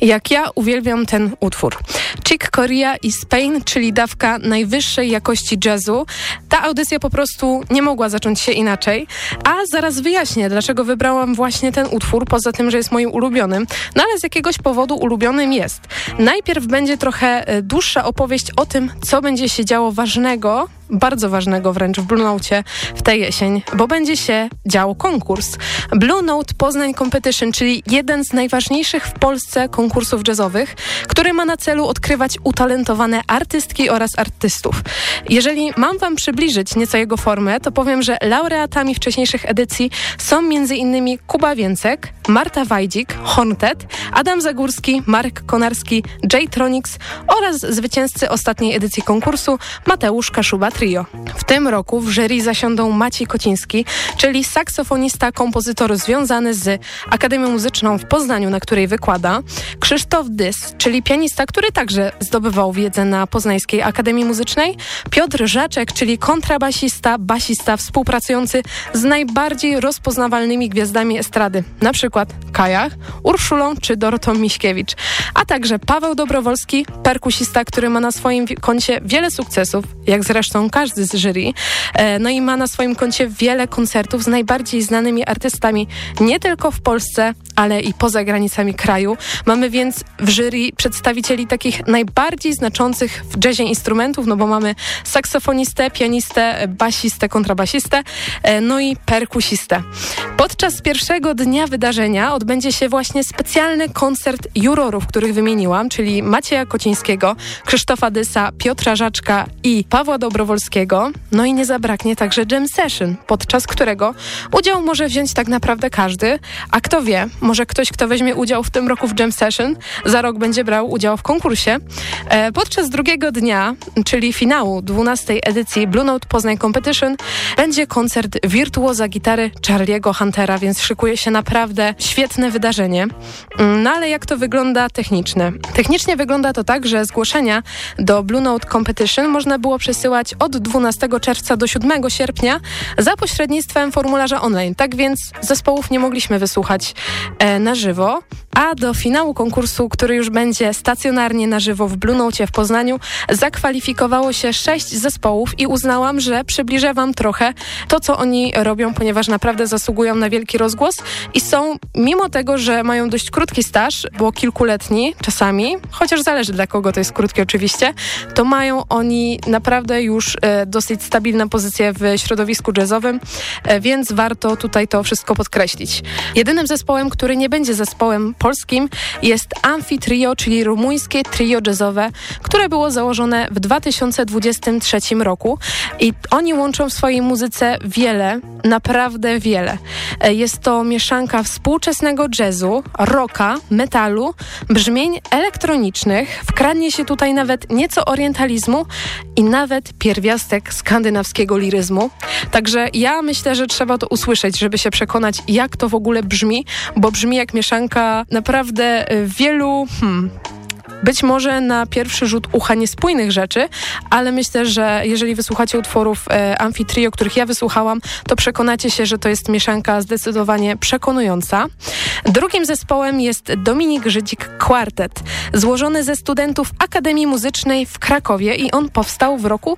Jak ja uwielbiam ten utwór. Chick Corea i Spain, czyli dawka najwyższej jakości jazzu. Ta audycja po prostu nie mogła zacząć się inaczej, a zaraz wyjaśnię, dlaczego wybrałam właśnie ten utwór, poza tym, że jest moim ulubionym, no ale z jakiegoś powodu ulubionym jest. Najpierw będzie trochę dłuższa opowieść o tym, co będzie się działo ważnego, bardzo ważnego wręcz w Blue Note w tę jesień, bo będzie się działo konkurs. Blue Note Poznań Competition, czyli jeden z najważniejszych w Polsce konkursów jazzowych, który ma na celu odkrywać utalentowane artystki oraz artystów. Jeżeli mam wam przybliżyć nieco jego formę, to powiem, że laureatami wcześniejszych edycji są m.in. Kuba Więcek, Marta Wajdzik, Horntet, Adam Zagórski, Marek Konarski, J-Tronics oraz zwycięzcy ostatniej edycji konkursu Mateusz Kaszuba Trio. W tym roku w jury zasiądą Maciej Kociński, czyli saksofonista, kompozytor związany z Akademią Muzyczną w Poznaniu, na której wykłada, Krzysztof Dys, czyli pianista, który także zdobywał wiedzę na Poznańskiej Akademii Muzycznej, Piotr Żaczek, czyli kontrabasista, basista współpracujący z najbardziej rozpoznawalnymi gwiazdami estrady, na przykład Kajach, Urszulą czy Dorotą Miśkiewicz, a także Paweł Dobrowolski, perkusista, który ma na swoim koncie wiele sukcesów, jak zresztą każdy z jury, no i ma na swoim koncie wiele koncertów z najbardziej znanymi artystami, nie tylko w Polsce, ale i poza granicami kraju. Mamy więc w jury przedstawicieli takich najbardziej znaczących w jazzie instrumentów, no bo mamy saksofonistę, pianistę, basistę, kontrabasistę, no i perkusistę. Podczas pierwszego dnia wydarzenia odbędzie się właśnie specjalny koncert jurorów, których wymieniłam, czyli Macieja Kocińskiego, Krzysztofa Dysa, Piotra Żaczka i Pawła Dobrowolskiego. No i nie zabraknie także jam session, podczas którego udział może wziąć tak naprawdę każdy, a kto wie, może ktoś, kto weźmie udział w tym roku w jam session, za rok będzie brał udział w konkursie. Podczas drugiego dnia, czyli finału 12. edycji Blue Note Poznań Competition, będzie koncert wirtuoza gitary Charlie'ego Huntera, więc szykuje się naprawdę świetne wydarzenie. No ale jak to wygląda technicznie? Technicznie wygląda to tak, że zgłoszenia do Blue Note Competition można było przesyłać od 12 czerwca do 7 sierpnia za pośrednictwem formularza online. Tak więc zespołów nie mogliśmy wysłuchać na żywo, a do finału konkursu, który już będzie stacjonarnie na żywo w Blue Note w Poznaniu, zakwalifikowało się 6 zespołów i uznałam, że przybliżę wam trochę to, co oni robią, ponieważ naprawdę zasługują na wielki rozgłos i są, mimo tego, że mają dość krótki staż, bo kilkuletni czasami, chociaż zależy dla kogo to jest krótki oczywiście, to mają oni naprawdę już dosyć stabilną pozycję w środowisku jazzowym, więc warto tutaj to wszystko podkreślić. Jedynym zespołem, który nie będzie zespołem polskim, jest Amphi Trio, czyli rumuńskie trio jazzowe, które było założone w 2023 roku i oni łączą w swojej muzyce wiele, naprawdę wiele. Jest to mieszanka współczesnego jazzu, rocka, metalu, brzmień elektronicznych, wkradnie się tutaj nawet nieco orientalizmu i nawet pierwiastek skandynawskiego liryzmu. Także ja myślę, że trzeba to usłyszeć, żeby się przekonać, jak to w ogóle brzmi, bo brzmi jak mieszanka naprawdę wielu... Być może na pierwszy rzut ucha niespójnych rzeczy, ale myślę, że jeżeli wysłuchacie utworów Amphi Trio, których ja wysłuchałam, to przekonacie się, że to jest mieszanka zdecydowanie przekonująca. Drugim zespołem jest Dominik Żydzik Quartet, złożony ze studentów Akademii Muzycznej w Krakowie i on powstał w roku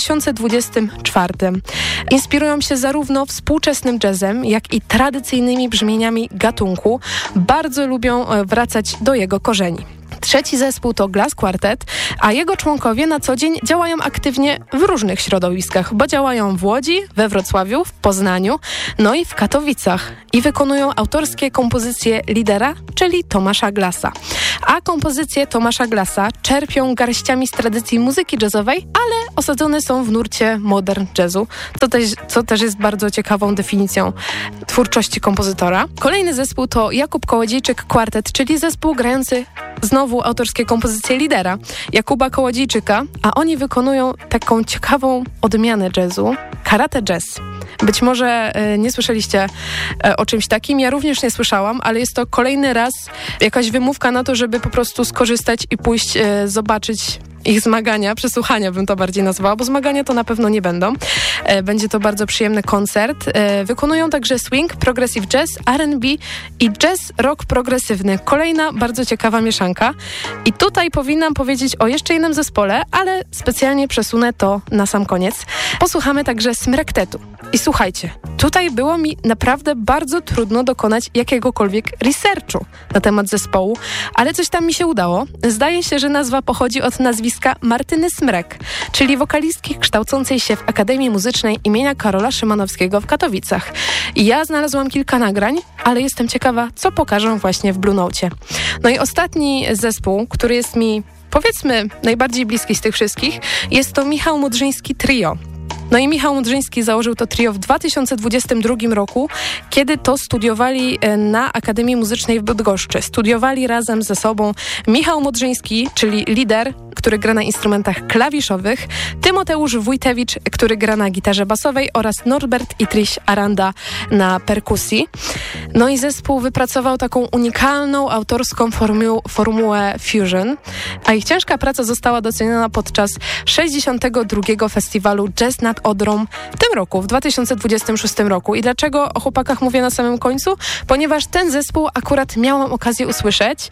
2024. Inspirują się zarówno współczesnym jazzem, jak i tradycyjnymi brzmieniami gatunku. Bardzo lubią wracać do jego korzeni. Trzeci zespół to Glass Quartet, a jego członkowie na co dzień działają aktywnie w różnych środowiskach, bo działają w Łodzi, we Wrocławiu, w Poznaniu, no i w Katowicach i wykonują autorskie kompozycje lidera, czyli Tomasza Glassa. A kompozycje Tomasza Glassa czerpią garściami z tradycji muzyki jazzowej, ale osadzone są w nurcie modern jazzu, co też jest bardzo ciekawą definicją twórczości kompozytora. Kolejny zespół to Jakub Kołodziejczyk Quartet, czyli zespół grający znowu autorskie kompozycje lidera Jakuba Kołodziejczyka, a oni wykonują taką ciekawą odmianę jazzu, karate jazz. Być może nie słyszeliście o czymś takim, ja również nie słyszałam, ale jest to kolejny raz jakaś wymówka na to, żeby po prostu skorzystać i pójść zobaczyć ich zmagania, przesłuchania bym to bardziej nazwała, bo zmagania to na pewno nie będą. Będzie to bardzo przyjemny koncert. Wykonują także swing, progressive jazz, R&B i jazz rock progresywny. Kolejna bardzo ciekawa mieszanka. I tutaj powinnam powiedzieć o jeszcze jednym zespole, ale specjalnie przesunę to na sam koniec. Posłuchamy także Smrektetu. I słuchajcie, tutaj było mi naprawdę bardzo trudno dokonać jakiegokolwiek researchu na temat zespołu, ale coś tam mi się udało. Zdaje się, że nazwa pochodzi od nazwiska Martyny Smrek, czyli wokalistki kształcącej się w Akademii Muzycznej imienia Karola Szymanowskiego w Katowicach. I ja znalazłam kilka nagrań, ale jestem ciekawa, co pokażą właśnie w Blue Note. No i ostatni zespół, który jest mi, powiedzmy, najbardziej bliski z tych wszystkich, jest to Michał Mudrzyński Trio. No i Michał Mudrzyński założył to trio w 2022 roku, kiedy to studiowali na Akademii Muzycznej w Bydgoszczy. Studiowali razem ze sobą Michał Mudrzyński, czyli lider, który gra na instrumentach klawiszowych, Tymoteusz Wójtewicz, który gra na gitarze basowej oraz Norbert i Triś Aranda na perkusji. No i zespół wypracował taką unikalną, autorską formułę fusion, a ich ciężka praca została doceniona podczas 62. festiwalu Jazz nad Odrą w tym roku, w 2026 roku. I dlaczego o chłopakach mówię na samym końcu? Ponieważ ten zespół akurat miałam okazję usłyszeć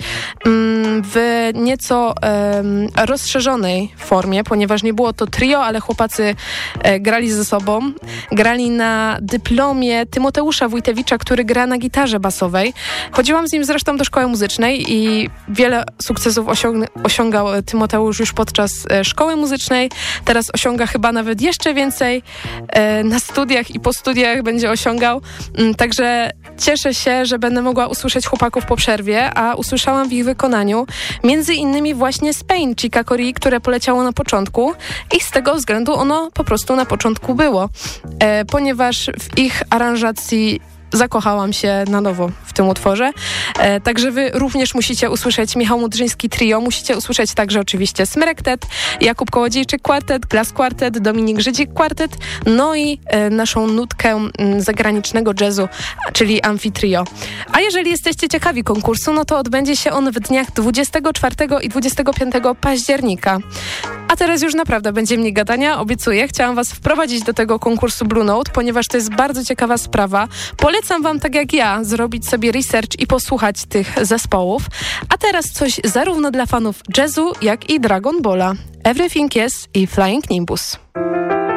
w nieco rozszerzonej formie, ponieważ nie było to trio, ale chłopacy grali ze sobą. Grali na dyplomie Tymoteusza Wójtewicza, który gra na gitarze basowej. Chodziłam z nim zresztą do szkoły muzycznej i wiele sukcesów osiągał Tymoteusz już podczas szkoły muzycznej. Teraz osiąga chyba nawet jeszcze więcej. Na studiach i po studiach będzie osiągał. Także cieszę się, że będę mogła usłyszeć chłopaków po przerwie, a usłyszałam w ich wykonaniu między innymi właśnie Spain Chica Corea, które poleciało na początku i z tego względu ono po prostu na początku było. Ponieważ w ich aranżacji zakochałam się na nowo w tym utworze. Także wy również musicie usłyszeć Michał Mudrzyński Trio, musicie usłyszeć także oczywiście Smrektet, Jakub Kołodziejczyk Quartet, Glass Quartet, Dominik Żydzik Quartet, no i naszą nutkę zagranicznego jazzu, czyli Amfitrio. A jeżeli jesteście ciekawi konkursu, no to odbędzie się on w dniach 24 i 25 października. A teraz już naprawdę będzie mniej gadania, obiecuję. Chciałam was wprowadzić do tego konkursu Blue Note, ponieważ to jest bardzo ciekawa sprawa. Polecam wam, tak jak ja, zrobić sobie research i posłuchać tych zespołów. A teraz coś zarówno dla fanów jazzu, jak i Dragon Balla. Everything Yes i Flying Nimbus.